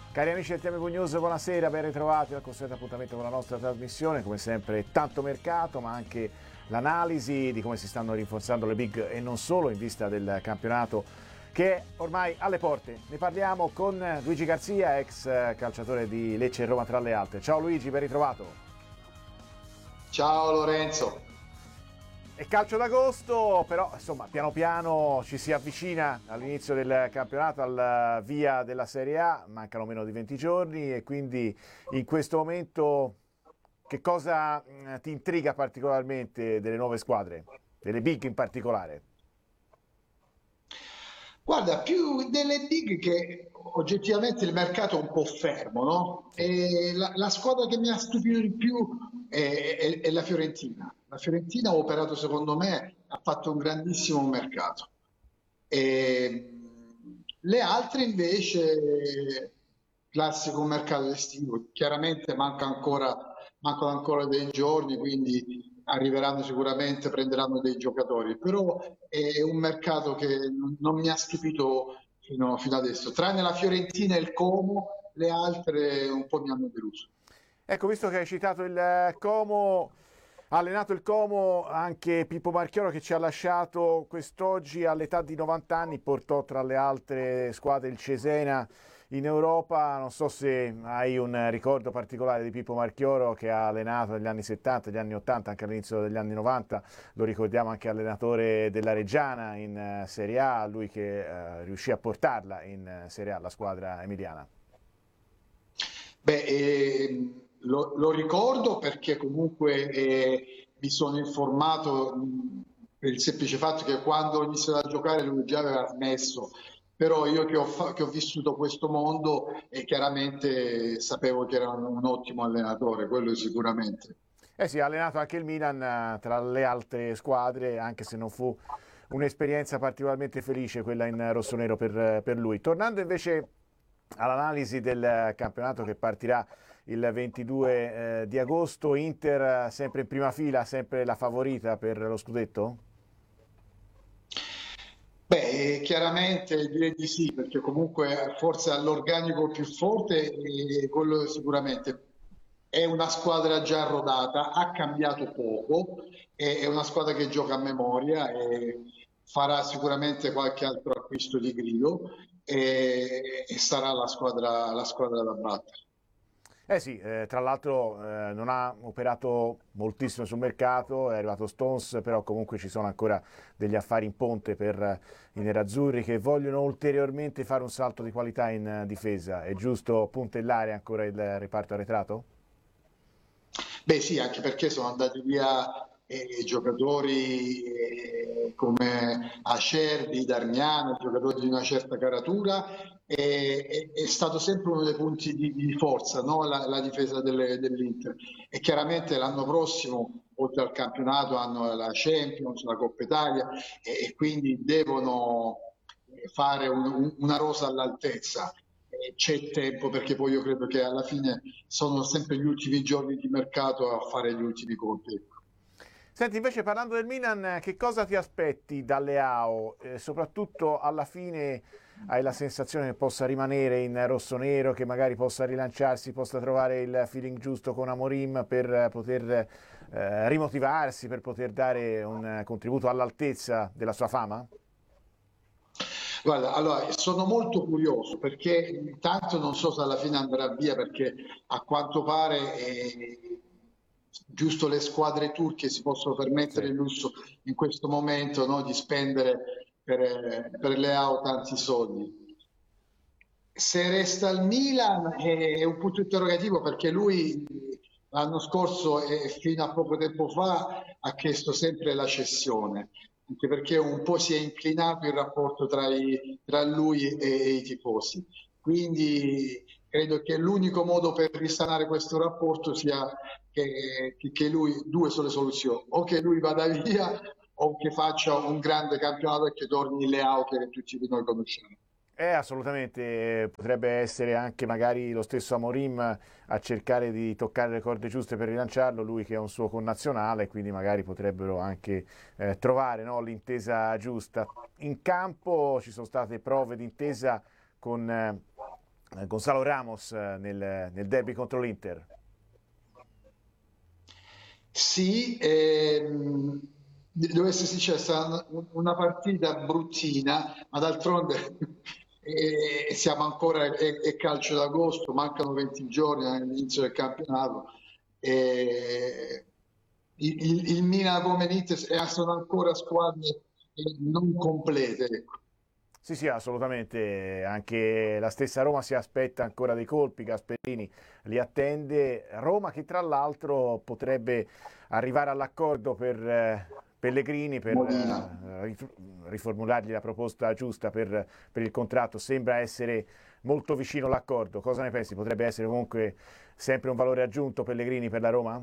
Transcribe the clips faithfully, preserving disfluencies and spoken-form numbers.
Cari amici del Tempo News, buonasera, ben ritrovati al consueto appuntamento con la nostra trasmissione. Come sempre tanto mercato, ma anche l'analisi di come si stanno rinforzando le big e non solo in vista del campionato che è ormai alle porte. Ne parliamo con Luigi Garzia, ex calciatore di Lecce e Roma tra le altre. Ciao Luigi, ben ritrovato. Ciao Lorenzo. È calcio d'agosto, però insomma piano piano ci si avvicina all'inizio del campionato, al via della Serie A, mancano meno di venti giorni e quindi in questo momento che cosa ti intriga particolarmente delle nuove squadre, delle big in particolare? Guarda, più delle big che oggettivamente il mercato è un po' fermo, no? Sì. E la, la squadra che mi ha stupito di più è, è- è la Fiorentina. La Fiorentina ha operato, secondo me, ha fatto un grandissimo mercato. E, mh, le altre invece, classico mercato estivo, chiaramente manca ancora, mancano ancora dei giorni, quindi arriveranno sicuramente, prenderanno dei giocatori, però è un mercato che non non mi ha stupito fino, fino adesso, tranne la Fiorentina e il Como, le altre un po' mi hanno deluso. Ecco, visto che hai citato il Como, ha allenato il Como anche Pippo Marchioro che ci ha lasciato quest'oggi all'età di novanta anni, portò tra le altre squadre il Cesena in Europa. Non so se hai un ricordo particolare di Pippo Marchioro che ha allenato negli anni settanta, negli anni ottanta, anche all'inizio degli anni novanta, lo ricordiamo anche allenatore della Reggiana in eh, Serie A, lui che eh, riuscì a portarla in eh, Serie A, la squadra emiliana. Beh, ehm, lo, lo ricordo perché comunque eh, mi sono informato mh, per il semplice fatto che quando ho iniziato a giocare lui già aveva smesso, però io che ho, fa- che ho vissuto questo mondo e chiaramente sapevo che era un, un ottimo allenatore, quello sicuramente. Eh sì, ha allenato anche il Milan eh, tra le altre squadre, anche se non fu un'esperienza particolarmente felice quella in rossonero per, per lui. Tornando invece all'analisi del campionato che partirà il ventidue eh, di agosto, Inter eh, sempre in prima fila, sempre la favorita per lo scudetto? Beh, eh, chiaramente direi di sì, perché comunque forse ha l'organico più forte e quello sicuramente è una squadra già rodata, ha cambiato poco, è è una squadra che gioca a memoria e farà sicuramente qualche altro acquisto di grido e, e sarà la squadra, la squadra da battere. Eh sì, eh, tra l'altro eh, non ha operato moltissimo sul mercato, è arrivato Stones, però comunque ci sono ancora degli affari in ponte per eh, i nerazzurri che vogliono ulteriormente fare un salto di qualità in eh, difesa. È giusto puntellare ancora il reparto arretrato? Beh sì, anche perché sono andati via eh, giocatori eh, come Acerbi, Darmiano, giocatori di una certa caratura e è, è stato sempre uno dei punti di, di forza, no? La, la difesa delle- dell'Inter. E chiaramente l'anno prossimo, oltre al campionato, hanno la Champions, la Coppa Italia e, e quindi devono fare un- un- una rosa all'altezza. Eh, C'è tempo perché poi io credo che alla fine sono sempre gli ultimi giorni di mercato a fare gli ultimi conti. Senti, invece parlando del Milan, che cosa ti aspetti dalle A O? Eh, soprattutto alla fine hai la sensazione che possa rimanere in rosso-nero, che magari possa rilanciarsi, possa trovare il feeling giusto con Amorim per eh, poter eh, rimotivarsi, per poter dare un eh, contributo all'altezza della sua fama? Guarda, allora sono molto curioso perché intanto non so se alla fine andrà via perché a quanto pare eh, giusto le squadre turche si possono permettere Sì. il lusso in questo momento, no, di spendere per, eh, per le A O tanti soldi. Se resta al Milan è è un punto interrogativo perché lui l'anno scorso e fino a poco tempo fa ha chiesto sempre la cessione, anche perché un po' si è inclinato il rapporto tra, i- tra lui e, e i tifosi. Quindi credo che l'unico modo per risanare questo rapporto sia che, che- che lui, due sono le soluzioni, o che lui vada via o che faccia un grande campionato e che torni le auche che tutti noi conosciamo. Eh, assolutamente, potrebbe essere anche magari lo stesso Amorim a cercare di toccare le corde giuste per rilanciarlo, lui che è un suo connazionale, quindi magari potrebbero anche eh, trovare, no, l'intesa giusta. In campo ci sono state prove d'intesa con eh, Gonzalo Ramos nel, nel derby contro l'Inter. Sì, ehm, devo essere sincero, è stata una partita bruttina, ma d'altronde eh, siamo ancora, è, è calcio d'agosto, mancano venti giorni all'inizio del campionato. E il, il, il Milan come l'Inter sono ancora squadre non complete, ecco. Sì, sì, assolutamente, anche la stessa Roma si aspetta ancora dei colpi, Gasperini li attende, Roma che tra l'altro potrebbe arrivare all'accordo per eh, Pellegrini per Molina. eh, riformulargli la proposta giusta per, per il contratto, sembra essere molto vicino all'accordo, cosa ne pensi? Potrebbe essere comunque sempre un valore aggiunto Pellegrini per la Roma?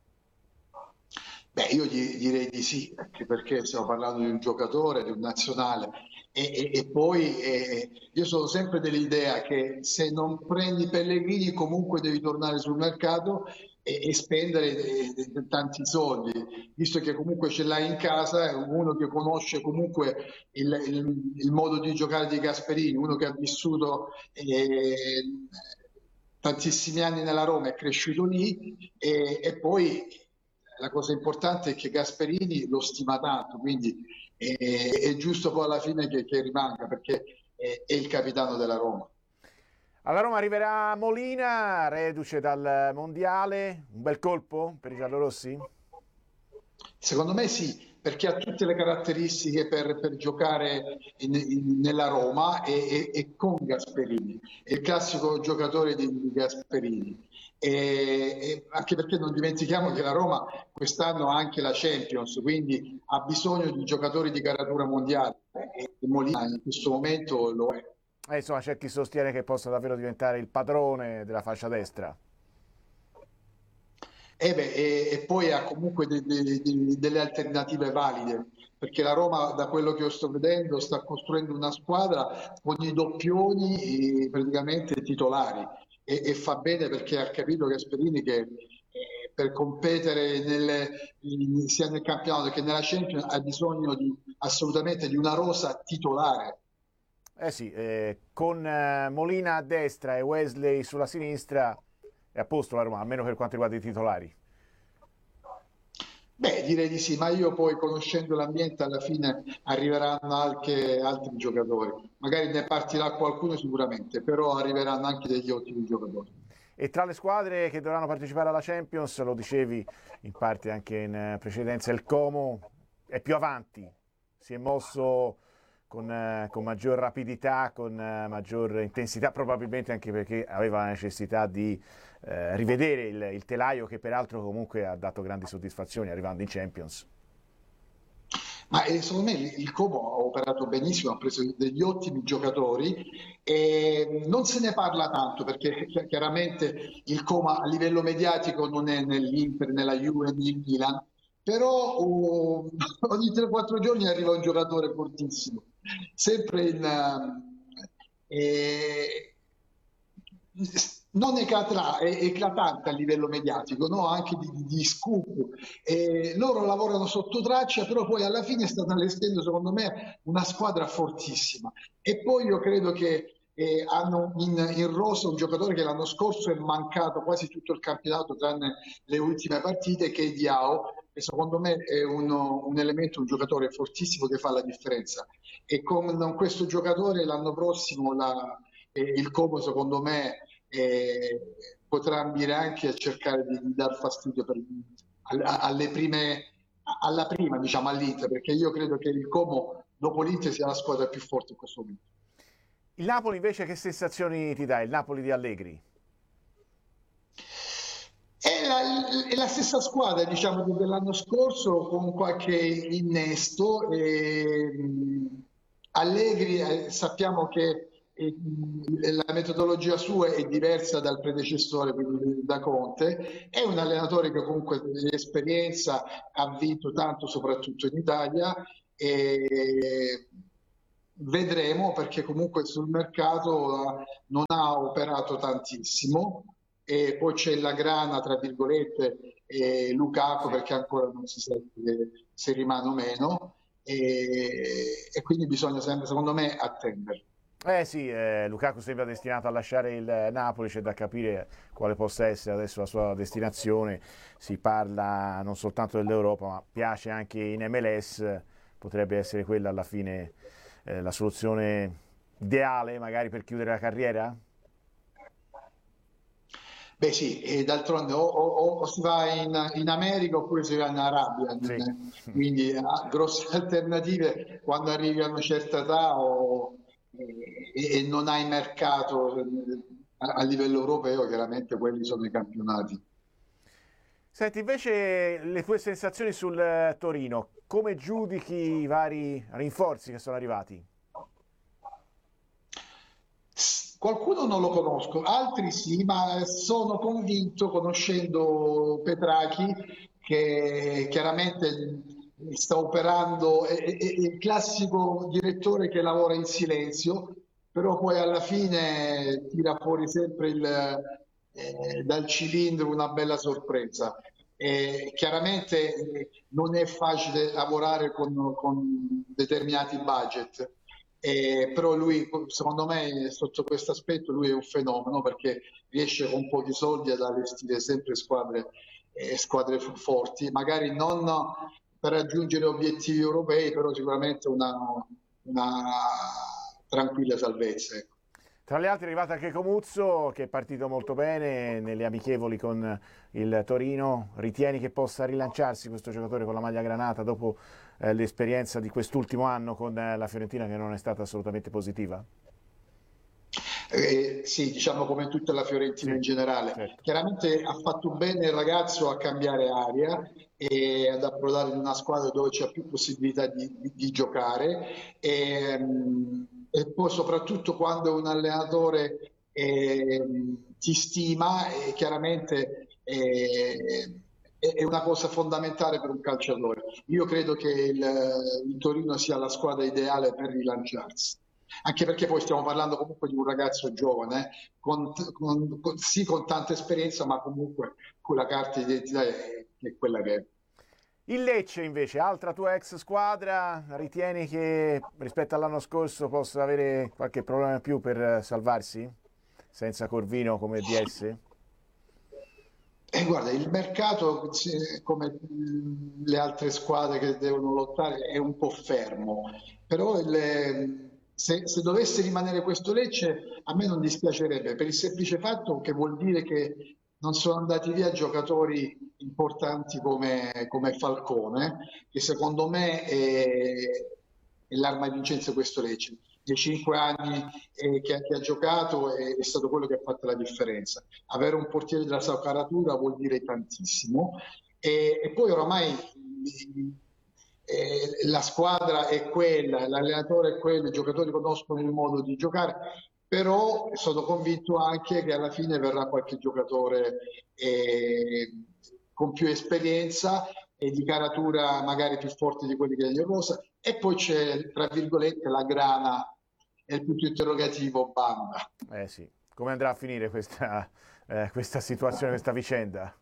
Beh, io gli- direi di sì, anche perché stiamo parlando di un giocatore, di un nazionale. E, e- e poi eh, io sono sempre dell'idea che se non prendi Pellegrini comunque devi tornare sul mercato e, e spendere eh, eh, tanti soldi, visto che comunque ce l'hai in casa, è uno che conosce comunque il, il- il modo di giocare di Gasperini, uno che ha vissuto eh, tantissimi anni nella Roma, è cresciuto lì e, e poi la cosa importante è che Gasperini lo stima tanto, quindi è, è giusto poi alla fine che, che rimanga perché è, è il capitano della Roma. Alla Roma arriverà Molina, reduce dal Mondiale, un bel colpo per i giallorossi? Secondo me sì, perché ha tutte le caratteristiche per, per giocare in- in- nella Roma e, e- e con Gasperini. È il classico giocatore di, di Gasperini. E, e anche perché non dimentichiamo che la Roma quest'anno ha anche la Champions, quindi ha bisogno di giocatori di caratura mondiale e Molina in questo momento lo è. Eh, insomma, c'è chi sostiene che possa davvero diventare il padrone della fascia destra. E, beh, e, e poi ha comunque de- de- de- delle alternative valide, perché la Roma, da quello che io sto vedendo, sta costruendo una squadra con i doppioni eh, praticamente titolari e, e fa bene perché ha capito Gasperini che eh, per competere nelle- in- sia nel campionato che nella Champions ha bisogno di, assolutamente di una rosa titolare. Eh sì, eh, con eh, Molina a destra e Wesley sulla sinistra è a posto la Roma, almeno per quanto riguarda i titolari. Beh, direi di sì, ma io poi conoscendo l'ambiente alla fine arriveranno anche altri giocatori. Magari ne partirà qualcuno sicuramente, però arriveranno anche degli ottimi giocatori. E tra le squadre che dovranno partecipare alla Champions, lo dicevi in parte anche in eh, precedenza, il Como è più avanti, si è mosso con, eh, con maggior rapidità, con eh, maggior intensità, probabilmente anche perché aveva la necessità di eh, rivedere il, il telaio che peraltro comunque ha dato grandi soddisfazioni arrivando in Champions. Ma eh, secondo me il il Como ha operato benissimo, ha preso degli ottimi giocatori e non se ne parla tanto perché chi- chiaramente il Como a livello mediatico non è nell'Inter, nella Juve, né in Milan, però oh, ogni tre quattro giorni arriva un giocatore fortissimo, sempre in, eh, non eclatra- è eclatante a livello mediatico, no? Anche di, di- di scoop. E loro lavorano sotto traccia, però poi alla fine stanno allestendo, secondo me, una squadra fortissima. E poi io credo che eh, hanno in, in rosa un giocatore che l'anno scorso è mancato quasi tutto il campionato, tranne le ultime partite, che è Diao, che secondo me è uno- un elemento, un giocatore fortissimo che fa la differenza. E con questo giocatore l'anno prossimo la- eh, il Como, secondo me, eh, potrà ambire anche a cercare di, di dar fastidio per, alle prime, alla prima, diciamo, all'Inter, perché io credo che il Como, dopo l'Inter, sia la squadra più forte in questo momento. Il Napoli invece che sensazioni ti dà? Il Napoli di Allegri? È la, è la stessa squadra, diciamo, dell'anno scorso con qualche innesto. E, mh, Allegri, eh, sappiamo che eh, mh, la metodologia sua è diversa dal predecessore, quindi da Conte. È un allenatore che comunque di esperienza ha vinto tanto, soprattutto in Italia. E vedremo perché comunque sul mercato eh, non ha operato tantissimo e poi c'è la grana, tra virgolette, e Lukaku Sì. perché ancora non si sa se rimane o meno e, e quindi bisogna sempre, secondo me, attendere. Eh sì, eh, Lukaku sembra destinato a lasciare il Napoli, c'è da capire quale possa essere adesso la sua destinazione. Si parla non soltanto dell'Europa, ma piace anche in M L S, potrebbe essere quella alla fine eh, la soluzione ideale magari per chiudere la carriera? Beh sì, e d'altronde o, o- o si va in, in America oppure si va in Arabia, Sì. quindi ha grosse alternative quando arrivi a una certa età o- e, e non hai mercato eh, a, a livello europeo, chiaramente quelli sono i campionati. Senti, invece le tue sensazioni sul eh, Torino, come giudichi i vari rinforzi che sono arrivati? S- Qualcuno non lo conosco, altri sì, ma sono convinto, conoscendo Petrachi, che chiaramente sta operando, è, è- è il classico direttore che lavora in silenzio, però poi alla fine tira fuori sempre il, eh, dal cilindro una bella sorpresa. E chiaramente eh, non è facile lavorare con, con determinati budget. Eh, però lui, secondo me, sotto questo aspetto, lui è un fenomeno perché riesce con pochi soldi ad allestire sempre squadre, eh, squadre f- forti, magari non per raggiungere obiettivi europei, però sicuramente una, una tranquilla salvezza. Ecco. Tra le altre è arrivato anche Comuzzo, che è partito molto bene nelle amichevoli con il Torino. Ritieni che possa rilanciarsi questo giocatore con la maglia granata dopo eh, l'esperienza di quest'ultimo anno con eh, la Fiorentina che non è stata assolutamente positiva? Eh, sì, diciamo come tutta la Fiorentina Sì, in generale. certo. Chiaramente ha fatto bene il ragazzo a cambiare aria e ad approdare in una squadra dove c'è più possibilità di, di- di giocare e, mm, e poi soprattutto quando un allenatore ehm, ti stima, e chiaramente eh, è è una cosa fondamentale per un calciatore. Io credo che il, il Torino sia la squadra ideale per rilanciarsi. Anche perché poi stiamo parlando comunque di un ragazzo giovane, eh, con, con- con- sì con tanta esperienza, ma comunque con la carta di identità è, è quella che è. Il Lecce invece, altra tua ex squadra, ritieni che rispetto all'anno scorso possa avere qualche problema in più per eh, salvarsi? Senza Corvino come D S? E guarda, il mercato, se- come mh, le altre squadre che devono lottare, è un po' fermo, però il- se, se dovesse rimanere questo Lecce, a me non dispiacerebbe, per il semplice fatto che vuol dire che non sono andati via giocatori importanti come, come Falcone, che secondo me è, è l'arma vincente di questo Lecce. Nei cinque anni eh, che, che ha giocato è, è stato quello che ha fatto la differenza. Avere un portiere della sua caratura vuol dire tantissimo e, e poi oramai eh, la squadra è quella, l'allenatore è quello, i giocatori conoscono il modo di giocare, però sono convinto anche che alla fine verrà qualche giocatore eh, con più esperienza e di caratura magari più forte di quelli che gli Rosa e poi c'è tra virgolette la grana e il punto interrogativo Banda. Eh sì, come andrà a finire questa, eh, questa situazione, questa vicenda?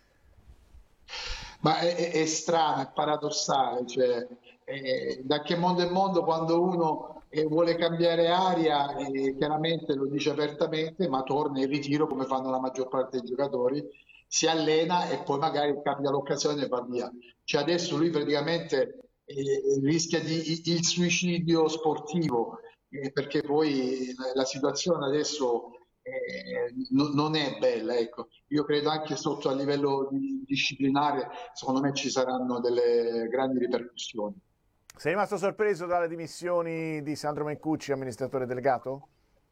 Ma è, è- è strano, è paradossale, cioè, eh, da che mondo è mondo quando uno eh, vuole cambiare aria, eh, chiaramente lo dice apertamente, ma torna in ritiro come fanno la maggior parte dei giocatori, si allena e poi magari cambia l'occasione e va via. Cioè adesso lui praticamente eh, rischia di, il suicidio sportivo, eh, perché poi la, la situazione adesso eh, non non è bella, ecco. Io credo anche sotto a livello di- disciplinare, secondo me ci saranno delle grandi ripercussioni. Sei rimasto sorpreso dalle dimissioni di Sandro Mencucci, amministratore delegato?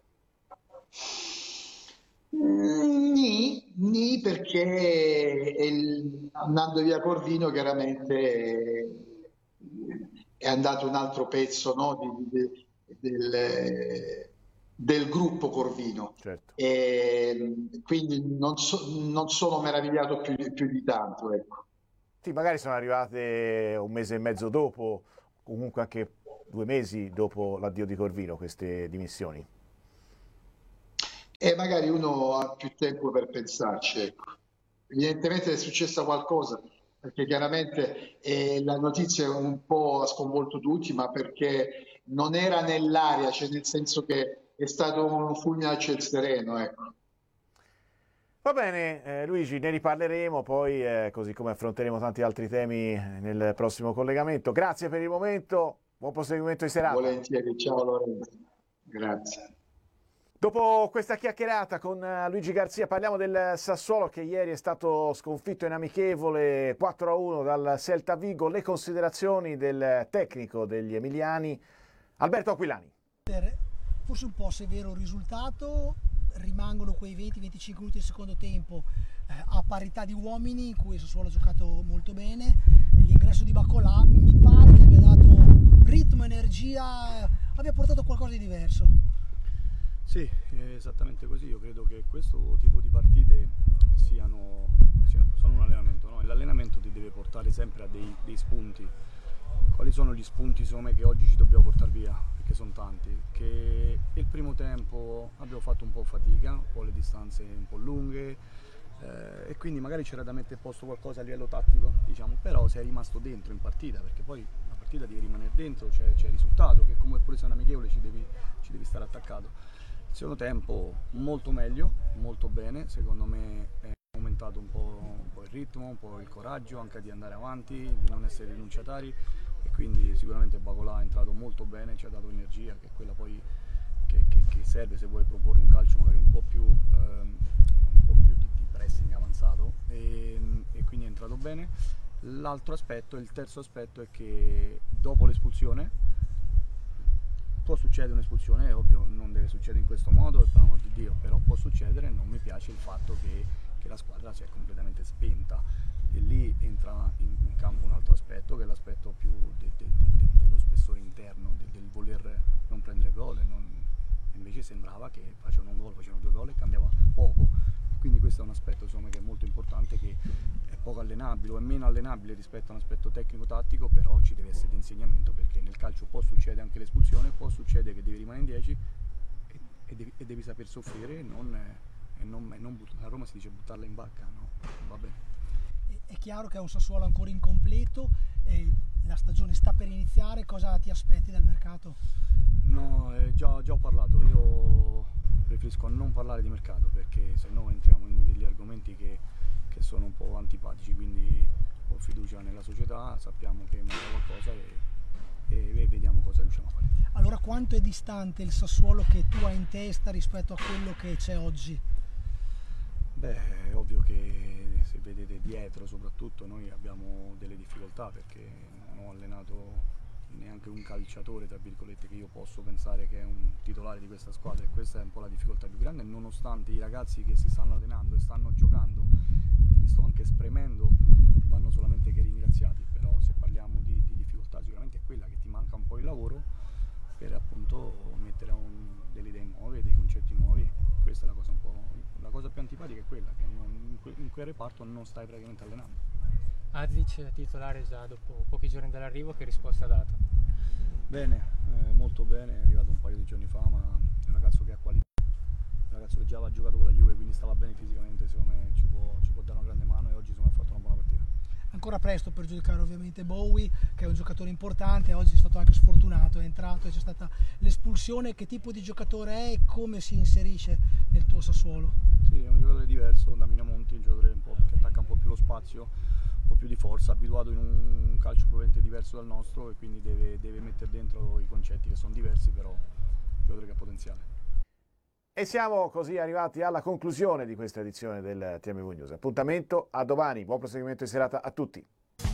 Mm, Nì, nì, perché il- andando via Corvino chiaramente eh, è andato un altro pezzo, no, di- di- del, del gruppo Corvino. Certo. E, quindi non, so- non sono meravigliato più, di più di tanto, ecco. Sì, magari sono arrivate un mese e mezzo dopo, comunque anche due mesi dopo l'addio di Corvino, queste dimissioni. E magari uno ha più tempo per pensarci, ecco. Evidentemente è successa qualcosa, perché chiaramente eh, la notizia un po' ha sconvolto tutti, ma perché non era nell'aria, cioè nel senso che è stato un fulmine a ciel sereno, ecco. Va bene, eh, Luigi, ne riparleremo poi, eh, così come affronteremo tanti altri temi nel prossimo collegamento. Grazie per il momento, buon proseguimento di serata. Volentieri, ciao Lorenzo, grazie. Dopo questa chiacchierata con Luigi Garzia parliamo del Sassuolo che ieri è stato sconfitto in amichevole quattro a uno dal Celta Vigo. Le considerazioni del tecnico degli emiliani, Alberto Aquilani. Forse un po' severo il risultato, rimangono quei venti venticinque minuti del secondo tempo eh, a parità di uomini in cui il Sassuolo ha giocato molto bene. L'ingresso di Bacolà mi pare che abbia dato ritmo, energia, abbia portato qualcosa di diverso. Sì, è esattamente così. Io credo che questo tipo di partite siano, siano sono un allenamento, no? L'allenamento ti deve portare sempre a dei, dei spunti. Quali sono gli spunti secondo me che oggi ci dobbiamo portare via? Perché sono tanti. Che il primo tempo abbiamo fatto un po' fatica, un po' le distanze un po' lunghe eh, e quindi magari c'era da mettere a posto qualcosa a livello tattico, diciamo, però sei rimasto dentro in partita, perché poi la partita devi rimanere dentro, c'è il risultato, che come pure se è un amichevole ci devi, ci devi stare attaccato. Secondo tempo molto meglio, molto bene, secondo me è aumentato un po', un po' il ritmo, un po' il coraggio anche di andare avanti, di non essere rinunciatari e quindi sicuramente Bacolà è entrato molto bene, ci ha dato energia che è quella poi che, che, che serve se vuoi proporre un calcio magari un po' più, ehm, un po' più di, di pressing avanzato e, e quindi è entrato bene. L'altro aspetto, il terzo aspetto è che dopo l'espulsione può succedere un'espulsione, è ovvio, non deve succedere in questo modo, per l'amor di Dio, però può succedere. Non mi piace il fatto che, che la squadra si è completamente spenta e lì entra in, in campo un altro aspetto, che è l'aspetto più de, de, de, de, dello spessore interno, de, del voler non prendere gol, e non, invece sembrava che facevano un gol, facevano due gol e cambiava poco. Quindi questo è un aspetto insomma, che è molto importante, che è poco allenabile o è meno allenabile rispetto a un aspetto tecnico-tattico, però ci deve essere di insegnamento, perché nel calcio può succedere anche l'espulsione, può succedere che devi rimanere in dieci e, e, devi, e devi saper soffrire e non, e non, e non a Roma si dice buttarla in bacca, no, va bene. È chiaro che è un Sassuolo ancora incompleto, e la stagione sta per iniziare, cosa ti aspetti dal mercato? No, eh, già, già ho parlato, io preferisco non parlare di mercato perché se no entriamo in degli argomenti che, che sono un po' antipatici, quindi ho fiducia nella società, sappiamo che manca qualcosa e, e, e vediamo cosa riusciamo a fare. Allora quanto è distante il Sassuolo che tu hai in testa rispetto a quello che c'è oggi? Beh, è ovvio che se vedete dietro soprattutto noi abbiamo delle difficoltà perché non ho allenato neanche un calciatore tra virgolette che io posso pensare che è un titolare di questa squadra, e questa è un po' la difficoltà più grande, nonostante i ragazzi che si stanno allenando e stanno giocando e li sto anche spremendo vanno solamente che ringraziati. Però se parliamo di, di difficoltà sicuramente è quella che ti manca un po' il lavoro per appunto mettere un, delle idee nuove, dei concetti nuovi. Questa è la cosa un po', la cosa più antipatica, è quella che non, in, quel, in quel reparto non stai praticamente allenando. Azic titolare già dopo pochi giorni dall'arrivo, che risposta ha dato? Bene, eh, molto bene, è arrivato un paio di giorni fa, ma è un ragazzo che ha qualità, un ragazzo che già aveva giocato con la Juve, quindi stava bene fisicamente, secondo me ci può, ci può dare una grande mano e oggi secondo me ha fatto una buona partita. Ancora presto per giudicare ovviamente Bowie, che è un giocatore importante, oggi è stato anche sfortunato, è entrato e c'è stata l'espulsione. Che tipo di giocatore è e come si inserisce nel tuo Sassuolo? Sì, è un giocatore diverso da Minamonti, un giocatore un po' che attacca un po' più lo spazio, un po' più di forza, abituato in un calcio probabilmente diverso dal nostro e quindi deve, deve mettere dentro i concetti che sono diversi, però è un giocatore che ha potenziale. E siamo così arrivati alla conclusione di questa edizione del T M V News. Appuntamento a domani, buon proseguimento di serata a tutti.